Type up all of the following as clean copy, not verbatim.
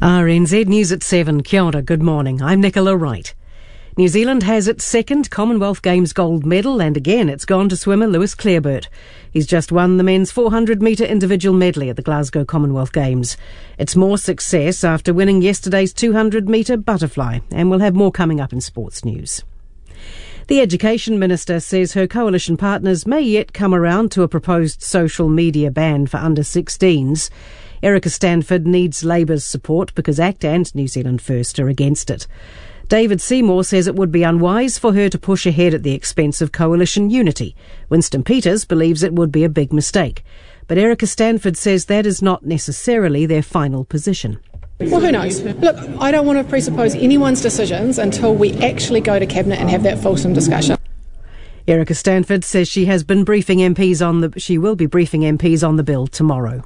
RNZ News at 7. Kia ora, good morning. I'm Nicola Wright. New Zealand has its second Commonwealth Games gold medal, and again it's gone to swimmer Lewis Clareburt. He's just won the men's 400-metre individual medley at the Glasgow Commonwealth Games. It's more success after winning yesterday's 200-metre butterfly, and we'll have more coming up in sports news. The Education Minister says her coalition partners may yet come around to a proposed social media ban for under-16s. Erica Stanford needs Labour's support because ACT and New Zealand First are against it. David Seymour says it would be unwise for her to push ahead at the expense of coalition unity. Winston Peters believes it would be a big mistake. But Erica Stanford says that is not necessarily their final position. Well, who knows? Look, I don't want to presuppose anyone's decisions until we actually go to Cabinet and have that fulsome discussion. Erica Stanford says she will be briefing MPs on the bill tomorrow.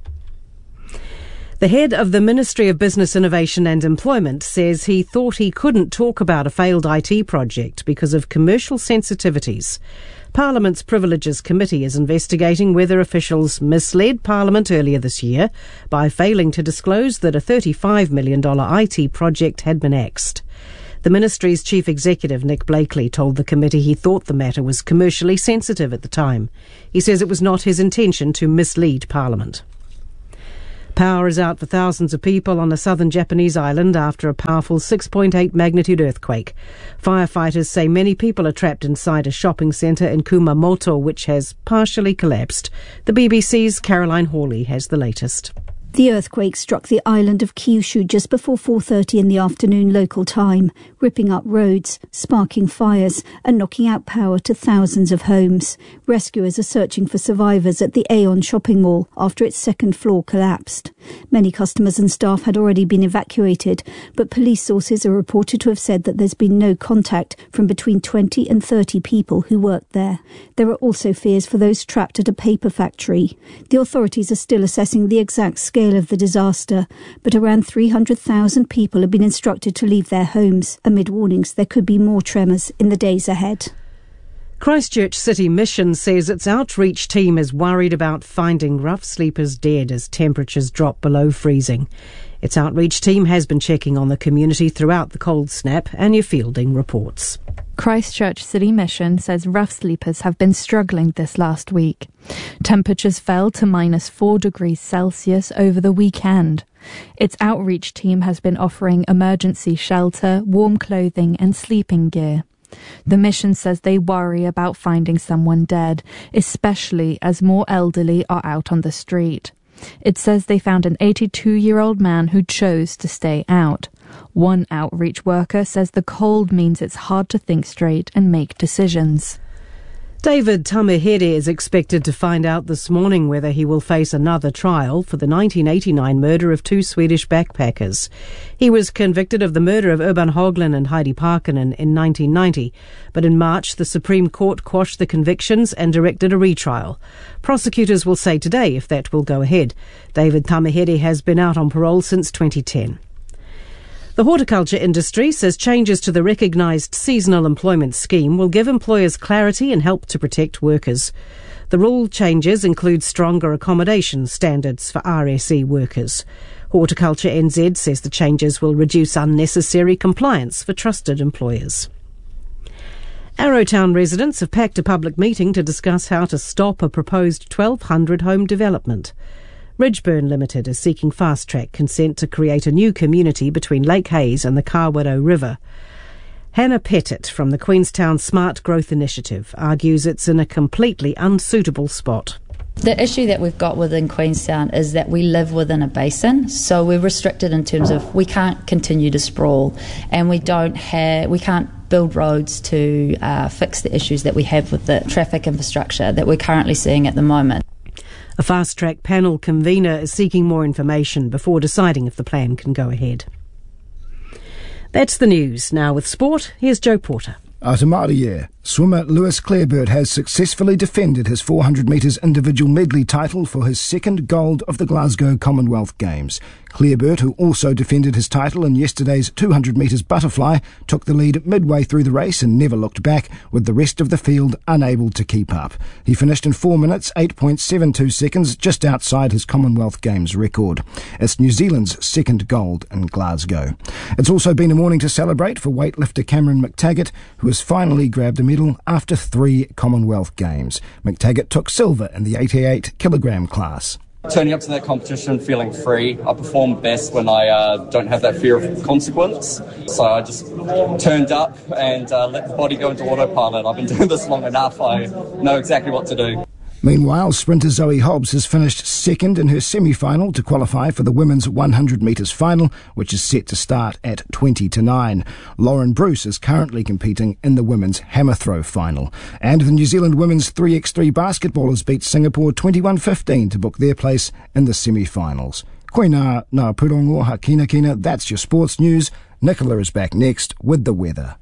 The head of the Ministry of Business, Innovation and Employment says he thought he couldn't talk about a failed IT project because of commercial sensitivities. Parliament's Privileges Committee is investigating whether officials misled Parliament earlier this year by failing to disclose that a $35 million IT project had been axed. The ministry's chief executive, Nick Blakely, told the committee he thought the matter was commercially sensitive at the time. He says it was not his intention to mislead Parliament. Power is out for thousands of people on a southern Japanese island after a powerful 6.8 magnitude earthquake. Firefighters say many people are trapped inside a shopping centre in Kumamoto, which has partially collapsed. The BBC's Caroline Hawley has the latest. The earthquake struck the island of Kyushu just before 4:30 in the afternoon local time, ripping up roads, sparking fires and knocking out power to thousands of homes. Rescuers are searching for survivors at the Aeon shopping mall after its second floor collapsed. Many customers and staff had already been evacuated, but police sources are reported to have said that there's been no contact from between 20 and 30 people who worked there. There are also fears for those trapped at a paper factory. The authorities are still assessing the exact scale of the disaster, but around 300,000 people have been instructed to leave their homes amid warnings there could be more tremors in the days ahead. Christchurch City Mission says its outreach team is worried about finding rough sleepers dead as temperatures drop below freezing. Its outreach team has been checking on the community throughout the cold snap, Anya Fielding reports. Christchurch City Mission says rough sleepers have been struggling this last week. Temperatures fell to -4 degrees Celsius over the weekend. Its outreach team has been offering emergency shelter, warm clothing and sleeping gear. The mission says they worry about finding someone dead, especially as more elderly are out on the street. It says they found an 82-year-old man who chose to stay out. One outreach worker says the cold means it's hard to think straight and make decisions. David Tamihere is expected to find out this morning whether he will face another trial for the 1989 murder of two Swedish backpackers. He was convicted of the murder of Urban Höglund and Heidi Parkkonen in 1990, but in March the Supreme Court quashed the convictions and directed a retrial. Prosecutors will say today if that will go ahead. David Tamihere has been out on parole since 2010. The horticulture industry says changes to the recognised seasonal employment scheme will give employers clarity and help to protect workers. The rule changes include stronger accommodation standards for RSE workers. Horticulture NZ says the changes will reduce unnecessary compliance for trusted employers. Arrowtown residents have packed a public meeting to discuss how to stop a proposed 1,200 home development. Ridgeburn Limited is seeking fast-track consent to create a new community between Lake Hayes and the Kawerau River. Hannah Pettit from the Queenstown Smart Growth Initiative argues it's in a completely unsuitable spot. The issue that we've got within Queenstown is that we live within a basin, so we're restricted in terms of we can't continue to sprawl, and we can't build roads to fix the issues that we have with the traffic infrastructure that we're currently seeing at the moment. A fast-track panel convener is seeking more information before deciding if the plan can go ahead. That's the news. Now with sport, here's Joe Porter. Te Māori, Swimmer Lewis Clareburt has successfully defended his 400 metres individual medley title for his second gold of the Glasgow Commonwealth Games. Clareburt, who also defended his title in yesterday's 200 metres butterfly, took the lead midway through the race and never looked back, with the rest of the field unable to keep up. He finished in 4 minutes, 8.72 seconds, just outside his Commonwealth Games record. It's New Zealand's second gold in Glasgow. It's also been a morning to celebrate for weightlifter Cameron McTaggart, who has finally grabbed a medal after 3 Commonwealth Games. McTaggart took silver in the 88 kilogram class. Turning up to that competition feeling free. I perform best when I don't have that fear of consequence. So I just turned up and let the body go into autopilot. I've been doing this long enough. I know exactly what to do. Meanwhile, sprinter Zoe Hobbs has finished second in her semi-final to qualify for the women's 100 metres final, which is set to start at 20-9. Lauren Bruce is currently competing in the women's hammer throw final. And the New Zealand women's 3x3 basketballers beat Singapore 21-15 to book their place in the semi-finals. Koe nā purongo hakina kina, that's your sports news. Nicola is back next with the weather.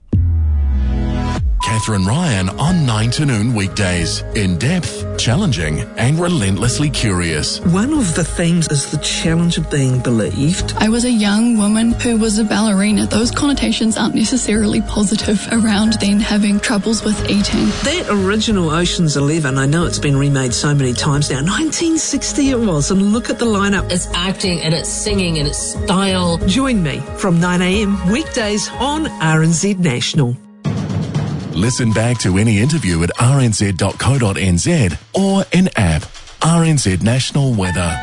Catherine Ryan on 9 to noon weekdays. In-depth, challenging and relentlessly curious. One of the themes is the challenge of being believed. I was a young woman who was a ballerina. Those connotations aren't necessarily positive around then having troubles with eating. That original Ocean's 11, I know it's been remade so many times now. 1960 it was, and look at the lineup. It's acting and it's singing and it's style. Join me from 9 a.m. weekdays on RNZ National. Listen back to any interview at rnz.co.nz or in app. RNZ National Weather.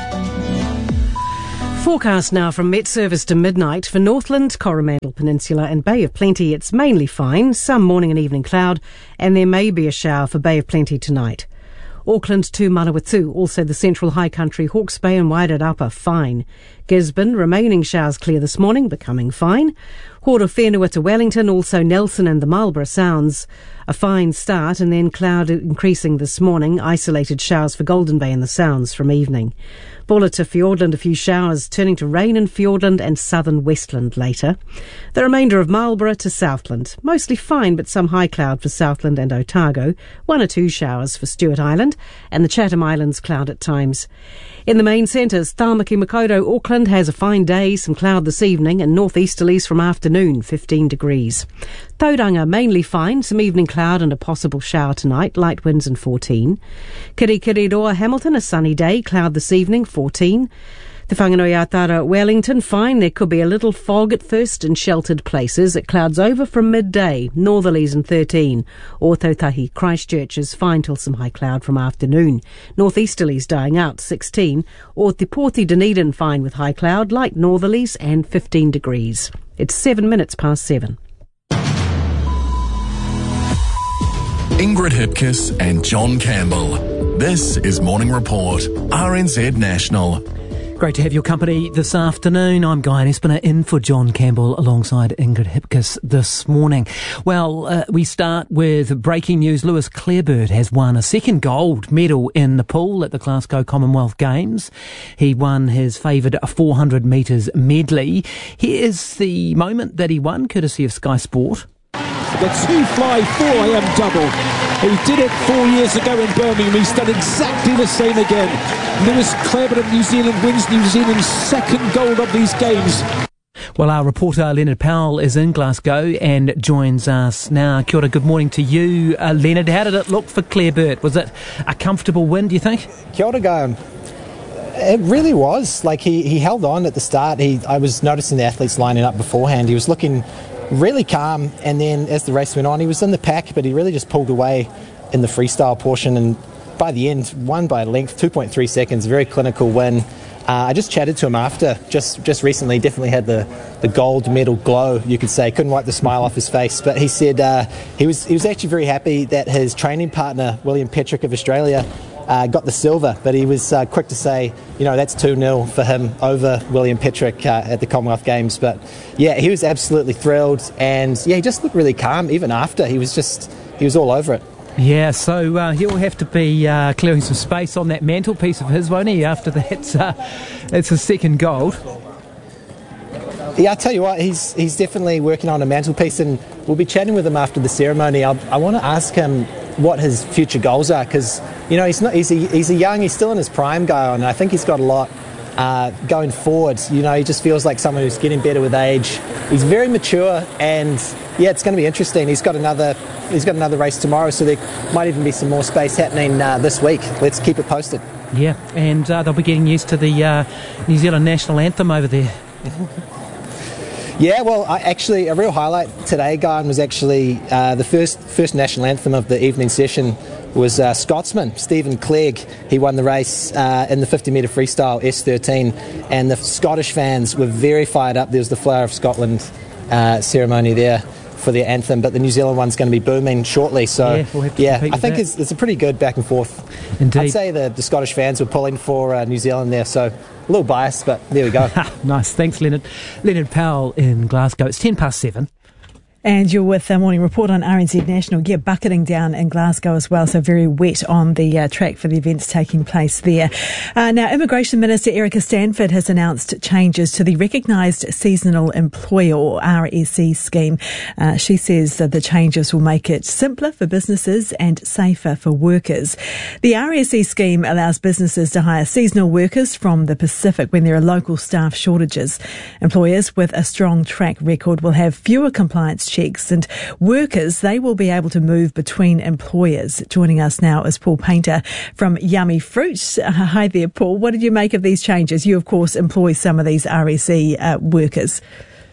Forecast now from Met Service to midnight for Northland, Coromandel Peninsula and Bay of Plenty. It's mainly fine, some morning and evening cloud, and there may be a shower for Bay of Plenty tonight. Auckland to Manawatu, also the central high country, Hawke's Bay and Wairarapa, fine. Gisborne, remaining showers clear this morning, becoming fine. Horowhenua to Wellington, also Nelson and the Marlborough Sounds, a fine start, and then cloud increasing this morning, isolated showers for Golden Bay and the Sounds from evening. Bulla to Fiordland, a few showers, turning to rain in Fiordland and southern Westland later. The remainder of Marlborough to Southland, mostly fine but some high cloud for Southland and Otago, 1 or 2 showers for Stewart Island, and the Chatham Islands cloud at times. In the main centres, Tāmaki Makaurau, Auckland has a fine day, some cloud this evening, and northeasterlies from afternoon, 15 degrees. Tauranga, mainly fine, some evening cloud and a possible shower tonight, light winds and 14. Kirikiriroa, Hamilton, a sunny day, cloud this evening, 14. Te Whanganui-a-Tara, Wellington, fine. There could be a little fog at first in sheltered places. It clouds over from midday, northerlies and 13. Ōtautahi, Christchurch is fine till some high cloud from afternoon. Northeasterlies dying out, 16. Or Te Pōti Dunedin, fine with high cloud, light northerlies and 15 degrees. It's 7 minutes past 7. Ingrid Hipkiss and John Campbell. This is Morning Report, RNZ National. Great to have your company this afternoon. I'm Guy Espiner in for John Campbell alongside Ingrid Hipkiss this morning. Well, we start with breaking news. Lewis Clareburt has won a second gold medal in the pool at the Glasgow Commonwealth Games. He won his favoured 400 metres medley. Here's the moment that he won, courtesy of Sky Sport. The 2-fly 4am double. He did it 4 years ago in Birmingham. He's done exactly the same again. Lewis Clareburt of New Zealand wins New Zealand's second gold of these games. Well, our reporter Leonard Powell is in Glasgow and joins us now. Kia ora, good morning to you, Leonard. How did it look for Clareburt? Was it a comfortable win, do you think? Kia ora, Guy. It really was. Like, he held on at the start. I was noticing the athletes lining up beforehand. He was looking really calm, and then as the race went on, he was in the pack, but he really just pulled away in the freestyle portion, and by the end, won by a length, 2.3 seconds, very clinical win. I just chatted to him after, just recently, definitely had the gold medal glow, you could say. Couldn't wipe the smile off his face, but he said he was actually very happy that his training partner, William Petrick of Australia, got the silver, but he was quick to say, that's 2-0 for him over William Petrick at the Commonwealth Games. But yeah, he was absolutely thrilled, and yeah, he just looked really calm even after. He was all over it. Yeah, so he'll have to be clearing some space on that mantelpiece of his, won't he, after it's his second gold. Yeah, I'll tell you what, he's definitely working on a mantelpiece, and we'll be chatting with him after the ceremony. I want to ask him what his future goals are, because he's still in his prime guy, and I think he's got a lot going forward. He just feels like someone who's getting better with age. He's very mature, and it's going to be interesting. He's got another race tomorrow, so there might even be some more space happening this week. Let's keep it posted. Yeah, and they'll be getting used to the New Zealand national anthem over there. Yeah, well, a real highlight today, Guy, was actually the first national anthem of the evening session was Scotsman, Stephen Clegg. He won the race in the 50-metre freestyle S13, and the Scottish fans were very fired up. There was the Flower of Scotland ceremony there for their anthem, but the New Zealand one's going to be booming shortly. So, we'll have to I think it's a pretty good back and forth. Indeed. I'd say the Scottish fans were pulling for New Zealand there, so a little biased, but there we go. Nice. Thanks, Leonard. Leonard Powell in Glasgow. It's 7:10. And you're with the Morning Report on RNZ National. Yeah, bucketing down in Glasgow as well, so very wet on the track for the events taking place there. Now, Immigration Minister Erica Stanford has announced changes to the Recognised Seasonal Employer, or RSE scheme. She says that the changes will make it simpler for businesses and safer for workers. The RSE scheme allows businesses to hire seasonal workers from the Pacific when there are local staff shortages. Employers with a strong track record will have fewer compliance checks, and workers, they will be able to move between employers. Joining us now is Paul Painter from Yummy Fruit. Hi there, Paul. What did you make of these changes? You, of course, employ some of these RSE workers.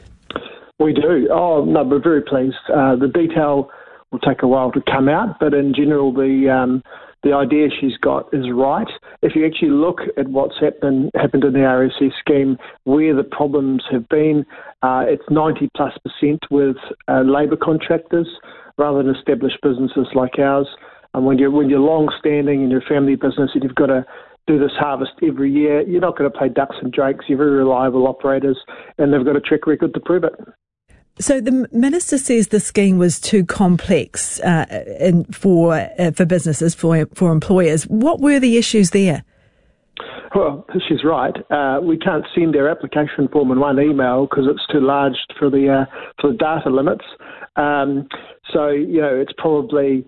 We do. Oh, no, we're very pleased. The detail will take a while to come out, but in general, the idea she's got is right. If you actually look at what's happened in the RSE scheme, where the problems have been, it's 90+% with labour contractors rather than established businesses like ours. And when you're long-standing in your family business and you've got to do this harvest every year, you're not going to play ducks and drakes. You're very reliable operators, and they've got a track record to prove it. So the minister says the scheme was too complex for businesses, for employers. What were the issues there? Well, she's right. We can't send their application form in one email because it's too large for the data limits. So it's probably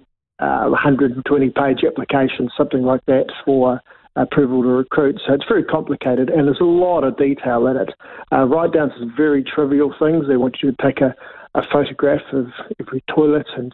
120-page application, something like that, for approval to recruit. So it's very complicated, and there's a lot of detail in it, right down to very trivial things. They want you to take a photograph of every toilet and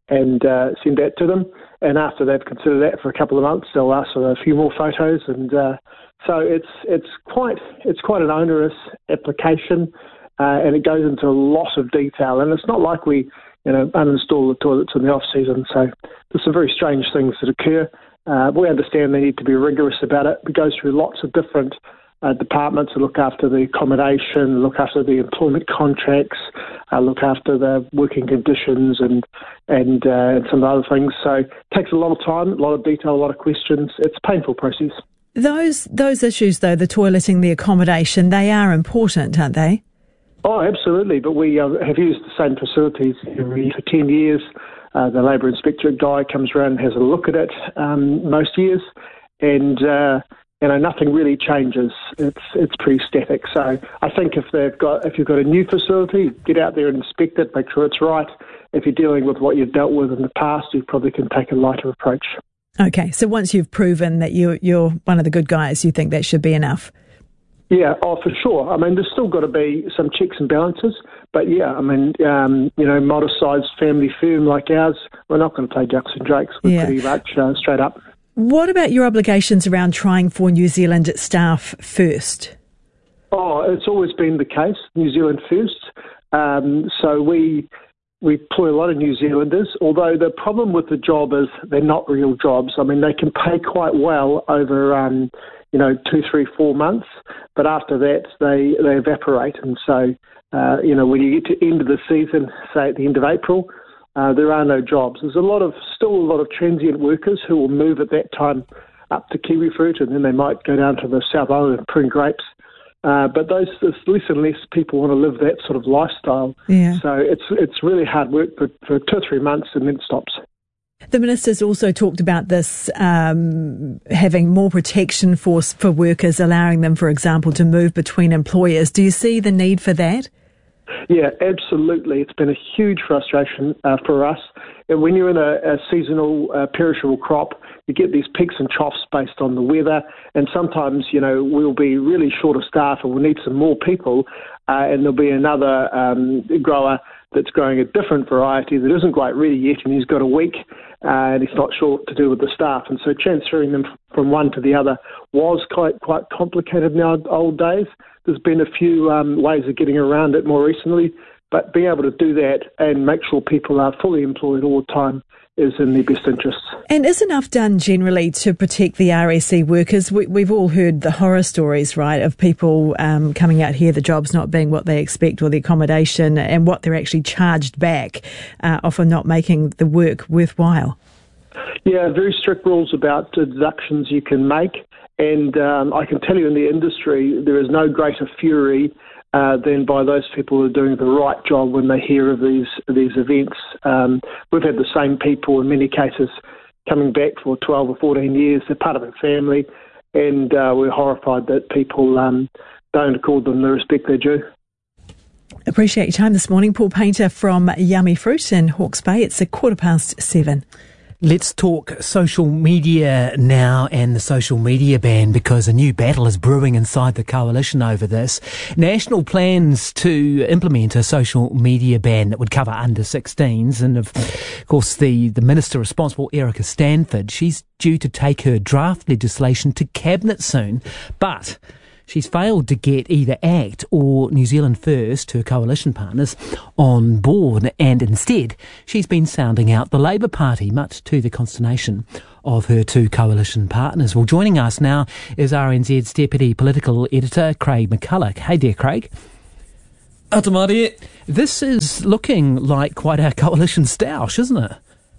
send that to them. And after they've considered that for a couple of months, they'll ask for a few more photos. And so it's quite an onerous application, and it goes into a lot of detail. And it's not like we uninstall the toilets in the off season. So there's some very strange things that occur. We understand they need to be rigorous about it. It goes through lots of different departments to look after the accommodation, look after the employment contracts, look after the working conditions and some other things. So it takes a lot of time, a lot of detail, a lot of questions. It's a painful process. Those issues, though, the toileting, the accommodation, they are important, aren't they? Oh, absolutely. But we have used the same facilities for 10 years. The Labour Inspector Guy comes around and has a look at it most years, and nothing really changes. It's pretty static. So I think if you've got a new facility, get out there and inspect it, make sure it's right. If you're dealing with what you've dealt with in the past, you probably can take a lighter approach. Okay, so once you've proven that you're one of the good guys, you think that should be enough? Yeah, for sure. I mean, there's still got to be some checks and balances, but yeah, I mean, modest-sized family firm like ours, we're not going to play ducks and drakes. We're pretty much straight up. What about your obligations around trying for New Zealand staff first? Oh, it's always been the case, New Zealand first. So we employ a lot of New Zealanders, although the problem with the job is they're not real jobs. I mean, they can pay quite well over 2, 3, 4 months, but after that they evaporate. And so, when you get to the end of the season, say at the end of April, there are no jobs. There's still a lot of transient workers who will move at that time up to kiwifruit, and then they might go down to the South Island and prune grapes. But there's less and less people want to live that sort of lifestyle. Yeah. So it's really hard work for 2 or 3 months, and then it stops. The minister's also talked about this having more protection for workers, allowing them, for example, to move between employers. Do you see the need for that? Yeah, absolutely. It's been a huge frustration for us. And when you're in a seasonal perishable crop, you get these peaks and troughs based on the weather. And sometimes, we'll be really short of staff and we'll need some more people. And there'll be another grower that's growing a different variety that isn't quite ready yet, and he's got a week and he's not sure what to do with the staff. And so transferring them from one to the other was quite complicated in our old days. There's been a few ways of getting around it more recently, but being able to do that and make sure people are fully employed all the time is in their best interests. And is enough done generally to protect the RSE workers? We've all heard the horror stories, right, of people coming out here, the jobs not being what they expect or the accommodation and what they're actually charged back, often not making the work worthwhile. Yeah, very strict rules about deductions you can make. And I can tell you in the industry, there is no greater fury than by those people who are doing the right job when they hear of these events. We've had the same people in many cases coming back for 12 or 14 years. They're part of a family, and we're horrified that people don't accord them the respect they're due. Appreciate your time this morning. Paul Painter from Yummy Fruit in Hawke's Bay. It's 7:15. Let's talk social media now and the social media ban, because a new battle is brewing inside the coalition over this. National plans to implement a social media ban that would cover under 16s. And of course, the minister responsible, Erica Stanford, she's due to take her draft legislation to Cabinet soon. But she's failed to get either ACT or New Zealand First, her coalition partners, on board, and instead she's been sounding out the Labour Party, much to the consternation of her two coalition partners. Well, joining us now is RNZ's Deputy Political Editor, Craig McCulloch. Hey there, Craig. Atamari. This is looking like quite a coalition stoush, isn't it?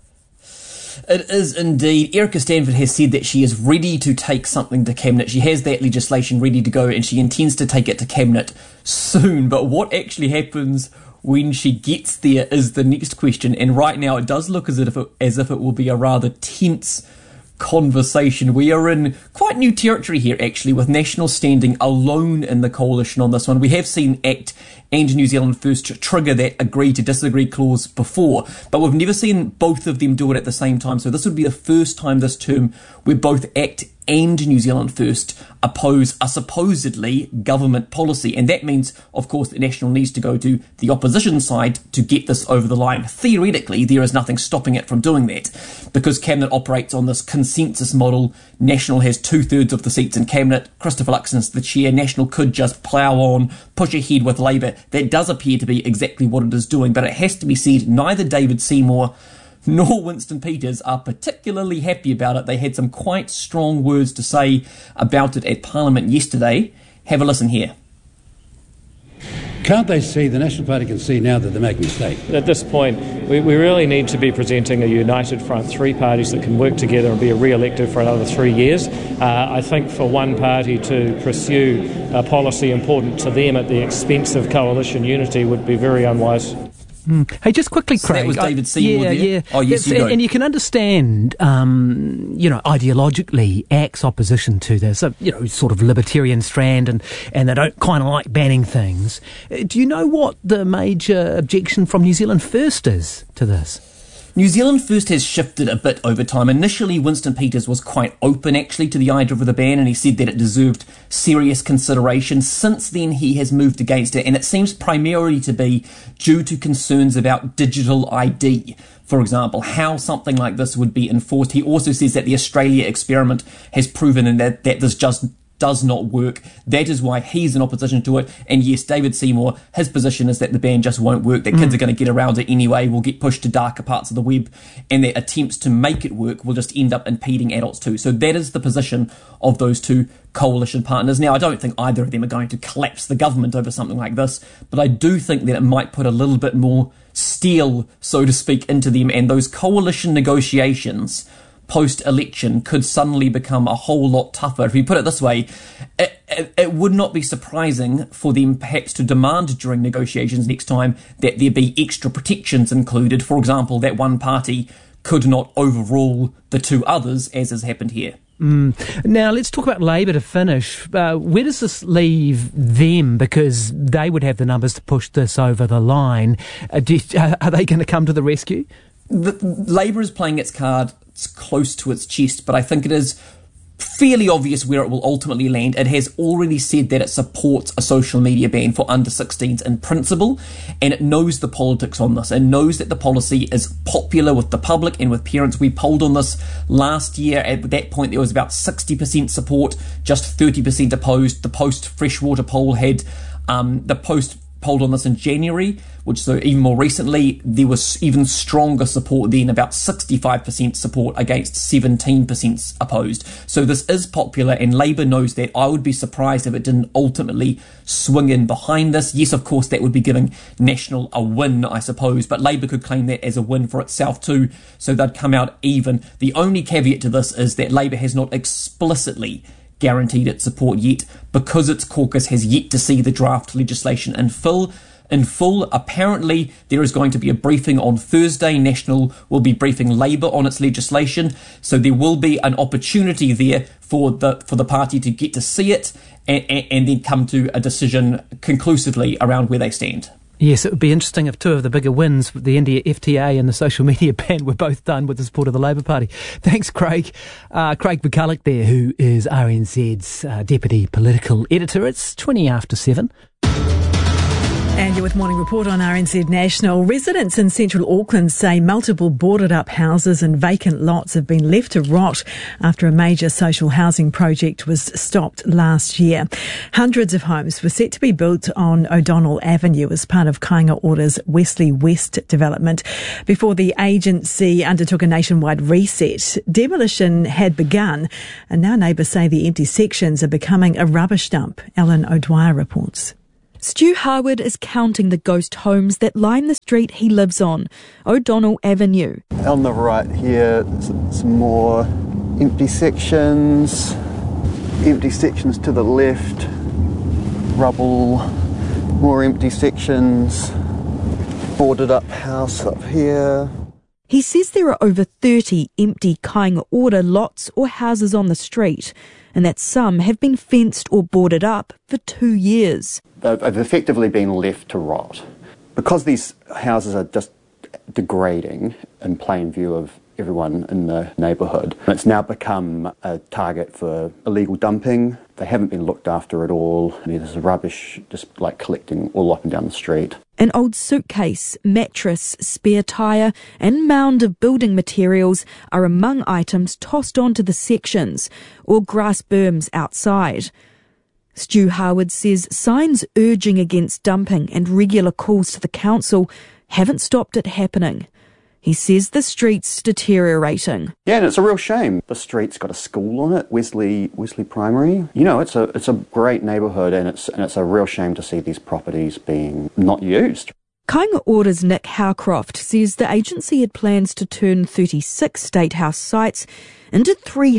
It is indeed. Erica Stanford has said that she is ready to take something to Cabinet. She has that legislation ready to go and she intends to take it to Cabinet soon. But what actually happens when she gets there is the next question. And right now it does look as if it will be a rather tense conversation. We are in quite new territory here, actually, with National standing alone in the coalition on this one. We have seen ACT and New Zealand First trigger that agree to disagree clause before, but we've never seen both of them do it at the same time. So this would be the first time this term where both ACT and New Zealand First oppose a supposedly government policy. And that means, of course, that National needs to go to the opposition side to get this over the line. Theoretically, there is nothing stopping it from doing that. Because Cabinet operates on this consensus model, National has 2/3 of the seats in Cabinet. Christopher Luxon's the chair. National could just plough on, push ahead with Labour. That does appear to be exactly what it is doing. But it has to be said, neither David Seymour nor Winston Peters are particularly happy about it. They had some quite strong words to say about it at Parliament yesterday. Have a listen here. Can't they see, the National Party can see now that they're making a mistake? At this point, we really need to be presenting a united front, three parties that can work together and be re-elected for another 3 years. I think for one party to pursue a policy important to them at the expense of coalition unity would be very unwise. Hey, just quickly, Craig. So that was David Seymour there? Yeah. Oh, yes, you go. And you can understand, ideologically, ACT's opposition to this, sort of libertarian strand, and they don't kind of like banning things. Do you know what the major objection from New Zealand First is to this? New Zealand First has shifted a bit over time. Initially, Winston Peters was quite open, actually, to the idea of the ban, and he said that it deserved serious consideration. Since then, he has moved against it, and it seems primarily to be due to concerns about digital ID. For example, how something like this would be enforced. He also says that the Australia experiment has proven that this just does not work. That is why he's in opposition to it. And yes, David Seymour, his position is that the ban just won't work, that kids are going to get around it anyway, will get pushed to darker parts of the web, and that attempts to make it work will just end up impeding adults too. So that is the position of those two coalition partners. Now, I don't think either of them are going to collapse the government over something like this, but I do think that it might put a little bit more steel, so to speak, into them, and those coalition negotiations post-election could suddenly become a whole lot tougher. If you put it this way, it would not be surprising for them perhaps to demand during negotiations next time that there be extra protections included. For example, that one party could not overrule the two others, as has happened here. Now, let's talk about Labour to finish. Where does this leave them? Because they would have the numbers to push this over the line. Are they going to come to the rescue? Labour is playing its cards close to its chest, but I think it is fairly obvious where it will ultimately land. It has already said that it supports a social media ban for under-16s in principle, and it knows the politics on this. It knows that the policy is popular with the public and with parents. We polled on this last year. At that point, there was about 60% support, just 30% opposed. The post-Freshwater poll had the Post polled on this in January, which so even more recently, there was even stronger support then, about 65% support against 17% opposed. So this is popular, and Labour knows that. I would be surprised if it didn't ultimately swing in behind this. Yes, of course, that would be giving National a win, I suppose, but Labour could claim that as a win for itself too, so they'd come out even. The only caveat to this is that Labour has not explicitly guaranteed its support yet, because its caucus has yet to see the draft legislation in full. Apparently, there is going to be a briefing on Thursday. National will be briefing Labour on its legislation, so there will be an opportunity there for the party to get to see it and then come to a decision conclusively around where they stand. Yes, it would be interesting if two of the bigger wins, the India FTA and the social media ban, were both done with the support of the Labour Party. Thanks, Craig. Craig McCulloch there, who is RNZ's Deputy Political Editor. It's 20 after 7. And you're with Morning Report on RNZ National. Residents in central Auckland say multiple boarded-up houses and vacant lots have been left to rot after a major social housing project was stopped last year. Hundreds of homes were set to be built on O'Donnell Avenue as part of Kāinga Ora's Wesley West development. Before the agency undertook a nationwide reset, demolition had begun, and now neighbours say the empty sections are becoming a rubbish dump. Ellen O'Dwyer reports. Stu Harwood is counting the ghost homes that line the street he lives on, O'Donnell Avenue. On the right here, some more empty sections to the left, rubble, more empty sections, boarded up house up here. He says there are over 30 empty Kāinga Ora lots or houses on the street, and that some have been fenced or boarded up for 2 years. They've effectively been left to rot. Because these houses are just degrading in plain view of everyone in the neighbourhood, it's now become a target for illegal dumping. They haven't been looked after at all. There's rubbish just like collecting all up and down the street. An old suitcase, mattress, spare tyre and mound of building materials are among items tossed onto the sections or grass berms outside. Stu Harwood says signs urging against dumping and regular calls to the council haven't stopped it happening. He says the street's deteriorating. Yeah, and it's a real shame. The street's got a school on it, Wesley Primary. You know, it's a great neighbourhood, and it's a real shame to see these properties being not used. Kāinga Ora's Nick Howcroft says the agency had plans to turn 36 State House sites into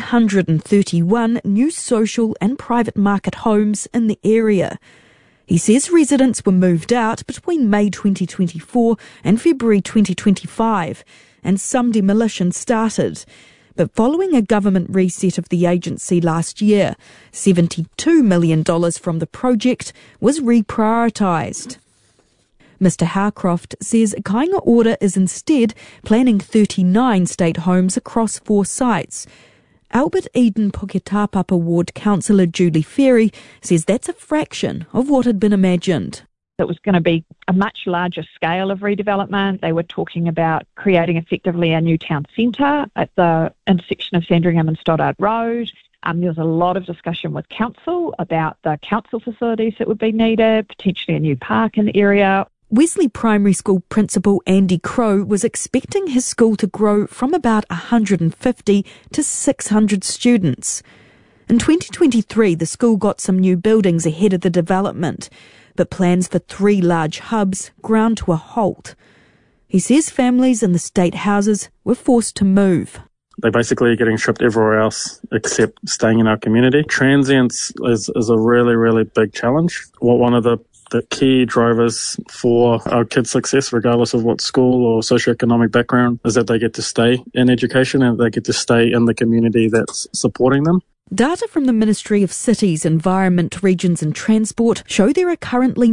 331 new social and private market homes in the area. He says residents were moved out between May 2024 and February 2025, and some demolition started. But following a government reset of the agency last year, $72 million from the project was reprioritised. Mr Howcroft says Kāinga Ora is instead planning 39 state homes across 4 sites. Albert Eden Puketapapa Ward Councillor Julie Ferry says that's a fraction of what had been imagined. It was going to be a much larger scale of redevelopment. They were talking about creating effectively a new town centre at the intersection of Sandringham and Stoddart Road. There was a lot of discussion with council about the council facilities that would be needed, potentially a new park in the area. Wesley Primary School Principal Andy Crow was expecting his school to grow from about 150 to 600 students. In 2023, the school got some new buildings ahead of the development, but plans for 3 large hubs ground to a halt. He says families in the state houses were forced to move. They're basically getting shipped everywhere else except staying in our community. Transients is a really, really big challenge. One of the the key drivers for our kids' success, regardless of what school or socioeconomic background, is that they get to stay in education and they get to stay in the community that's supporting them. Data from the Ministry of Cities, Environment, Regions and Transport show there are currently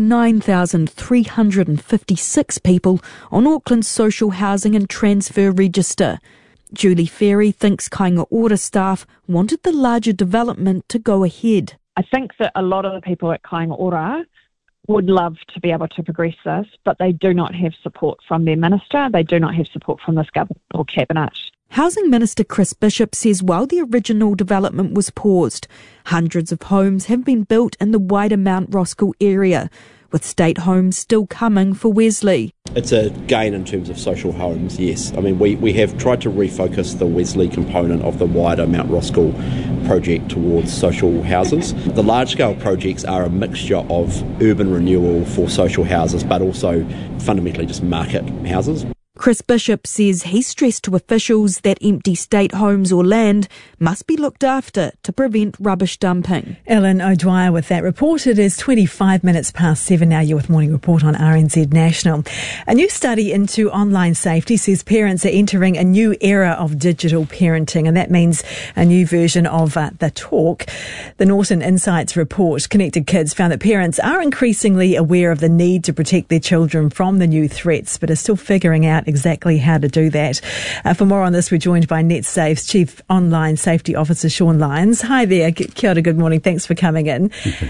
9,356 people on Auckland's social housing and transfer register. Julie Ferry thinks Kāinga Ora staff wanted the larger development to go ahead. I think that a lot of the people at Kāinga Ora would love to be able to progress this, but they do not have support from their minister. They do not have support from this government or cabinet. Housing Minister Chris Bishop says while the original development was paused, hundreds of homes have been built in the wider Mount Roskill area, with state homes still coming for Wesley. It's a gain in terms of social homes, yes. I mean, we have tried to refocus the Wesley component of the wider Mount Roskill project towards social houses. The large-scale projects are a mixture of urban renewal for social houses, but also fundamentally just market houses. Chris Bishop says he stressed to officials that empty state homes or land must be looked after to prevent rubbish dumping. Ellen O'Dwyer with that report. It is 25 minutes past 7 now. You're with Morning Report on RNZ National. A new study into online safety says parents are entering a new era of digital parenting, and that means a new version of the talk. The Norton Insights report, Connected Kids, found that parents are increasingly aware of the need to protect their children from the new threats, but are still figuring out exactly how to do that. For more on this, we're joined by NetSafe's Chief Online Safety Officer, Sean Lyons. Hi there. Kia ora, good morning. Thanks for coming in.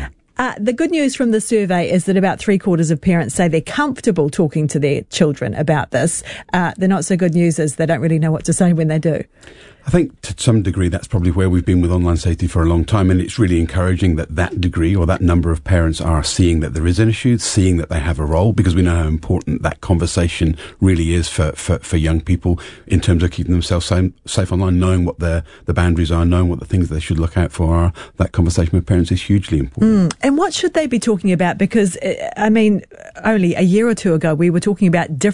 The good news from the survey is that about 3/4 of parents say they're comfortable talking to their children about this. The not so good news is they don't really know what to say when they do. I think to some degree that's probably where we've been with online safety for a long time, and it's really encouraging that degree or that number of parents are seeing that there is an issue, seeing that they have a role, because we know how important that conversation really is for young people in terms of keeping themselves safe online, knowing what the boundaries are, knowing what the things they should look out for are. That conversation with parents is hugely important. And what should they be talking about? Because, I mean, only a year or two ago we were talking about